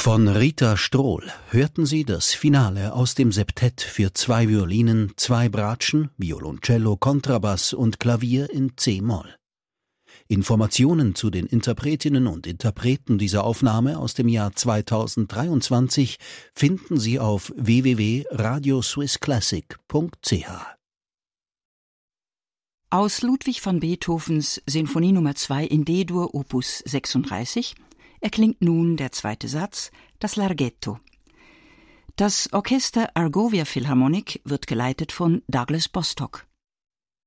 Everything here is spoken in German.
Von Rita Strohl hörten Sie das Finale aus dem Septett für 2 Violinen, 2 Bratschen, Violoncello, Kontrabass und Klavier in C-Moll. Informationen zu den Interpretinnen und Interpreten dieser Aufnahme aus dem Jahr 2023 finden Sie auf www.radioswissclassic.ch. Aus Ludwig van Beethovens Sinfonie Nummer 2 in D-Dur Opus 36 erklingt nun der zweite Satz, das Larghetto. Das Orchester Argovia Philharmonic wird geleitet von Douglas Bostock.